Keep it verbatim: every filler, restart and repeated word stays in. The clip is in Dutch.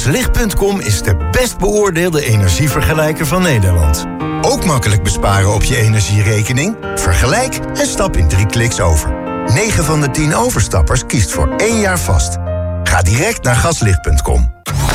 Gaslicht punt com is de best beoordeelde energievergelijker van Nederland. Ook makkelijk besparen op je energierekening? Vergelijk en stap in drie kliks over. negen van de tien overstappers kiest voor één jaar vast. Ga direct naar gaslicht punt com.